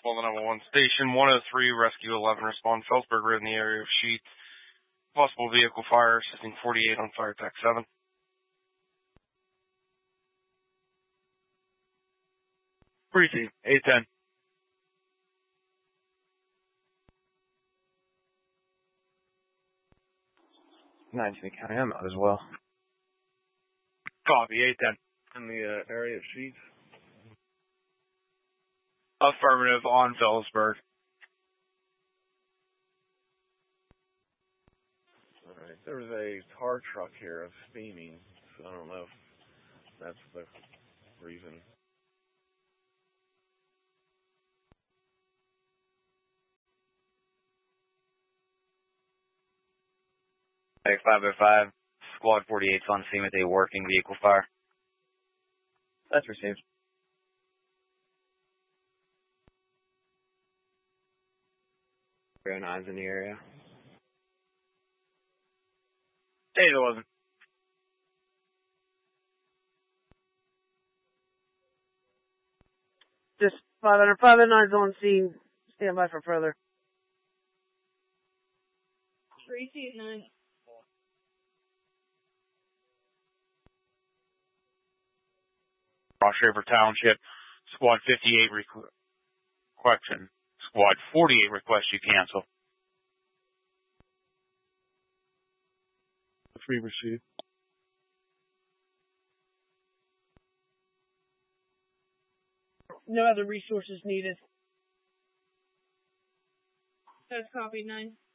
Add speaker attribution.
Speaker 1: Roswell, the number 1 station. 103, Rescue 11, respond. Felsberg, we're in the area of Sheets. Possible vehicle fire, assisting 48 on fire tech 7.
Speaker 2: Briefing, 810.
Speaker 3: 19 County, I'm out as well.
Speaker 2: Copy, 810.
Speaker 4: In the area of Sheets.
Speaker 2: Affirmative on Felsberg.
Speaker 4: Alright, there was a tar truck here of steaming, so I don't know if that's the reason.
Speaker 5: X 505, Squad 48's on scene with a working vehicle fire.
Speaker 3: That's received. Nine's in the area.
Speaker 2: Data wasn't.
Speaker 6: Just 509's on scene. Stand by for further.
Speaker 7: Tracy at 9.
Speaker 2: Ross River Township, Squad 58 question. Squad 48 request you cancel.
Speaker 4: 3 received.
Speaker 6: No other resources needed.
Speaker 7: That's copy 9.